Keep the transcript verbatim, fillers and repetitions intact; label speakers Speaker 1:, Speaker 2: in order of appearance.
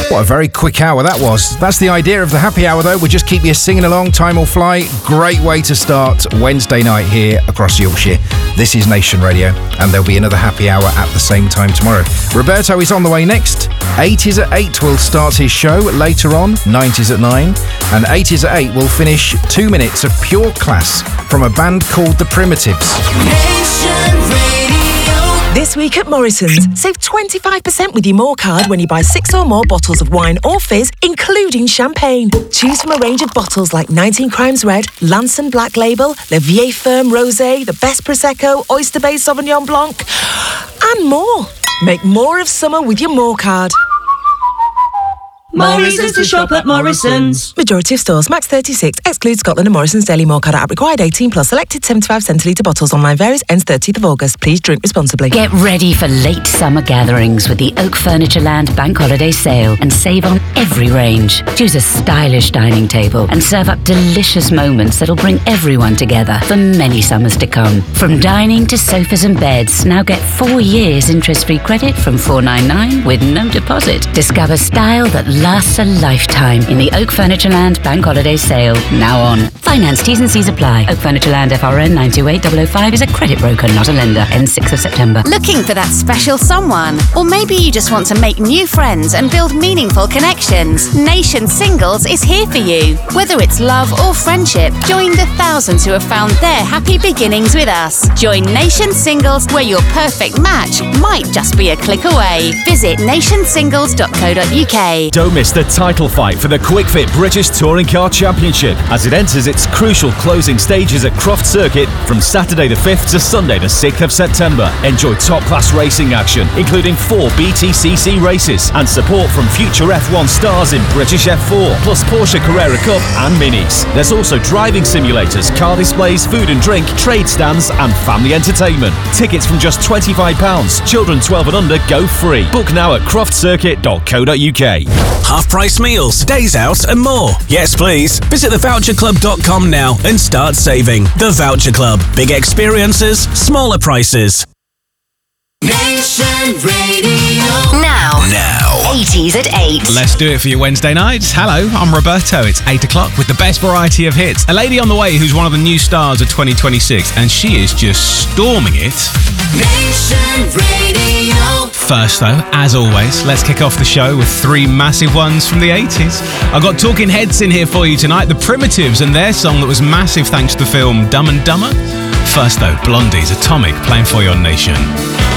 Speaker 1: What a very quick hour that was. That's the idea of the happy hour, though. We'll just keep you singing along. Time will fly. Great way to start Wednesday night here across Yorkshire. This is Nation Radio, and there'll be another happy hour at the same time tomorrow. Roberto is on the way next. eighties at eight will start his show. Later on, nineties at nine. And eighties at eight will finish two minutes of pure class from a band called The Primitives.
Speaker 2: Nation Radio.
Speaker 3: This week at Morrison's, save twenty-five percent with your More card when you buy six or more bottles of wine or fizz, including champagne. Choose from a range of bottles like nineteen Crimes Red, Lanson Black Label, Le Vieille Ferme Rosé, the Best Prosecco, Oyster Bay Sauvignon Blanc, and more. Make more of summer with your More card.
Speaker 2: More reasons to shop at Morrison's.
Speaker 3: Majority of stores, max thirty-six, exclude Scotland and Morrison's Daily More card app required eighteen plus, selected seventy-five centilitre bottles, online varies, ends thirtieth of August. Please drink responsibly.
Speaker 4: Get ready for late summer gatherings with the Oak Furniture Land Bank Holiday Sale and save on every range. Choose a stylish dining table and serve up delicious moments that'll bring everyone together for many summers to come. From dining to sofas and beds, now get four years interest-free credit from four ninety-nine with no deposit. Discover style that lasts a lifetime in the Oak Furniture Land Bank Holiday Sale, now on. Finance T's and C's apply. Oak Furniture Land F R N nine two eight zero zero five is a credit broker, not a lender. Ends sixth of September.
Speaker 5: Looking for that special someone? Or maybe you just want to make new friends and build meaningful connections. Nation Singles is here for you. Whether it's love or friendship, join the thousands who have found their happy beginnings with us. Join Nation Singles, where your perfect match might just be a click away. Visit nation singles dot co dot uk.
Speaker 6: Don't miss the title fight for the Quick Fit British Touring Car Championship as it enters its crucial closing stages at Croft Circuit from Saturday the fifth to Sunday the sixth of September. Enjoy top-class racing action, including four B T C C races and support from future F one stars in British F four, plus Porsche Carrera Cup and Minis. There's also driving simulators, car displays, food and drink, trade stands and family entertainment. Tickets from just twenty-five pounds. Children twelve and under go free. Book now at croft circuit dot co dot uk.
Speaker 7: Half-price meals, days out and more. Yes, please. Visit the voucher club dot com now and start saving. The Voucher Club. Big experiences, smaller prices.
Speaker 2: Nation Radio.
Speaker 5: Now.
Speaker 7: Now.
Speaker 5: eighties at eight.
Speaker 8: Let's do it for your Wednesday nights. Hello, I'm Roberto. It's eight o'clock with the best variety of hits. A lady on the way who's one of the new stars of twenty twenty-six, and she is just storming it.
Speaker 2: Nation Radio.
Speaker 8: First, though, as always, let's kick off the show with three massive ones from the eighties. I've got Talking Heads in here for you tonight, The Primitives and their song that was massive thanks to the film Dumb and Dumber. First, though, Blondie's Atomic playing for your Nation.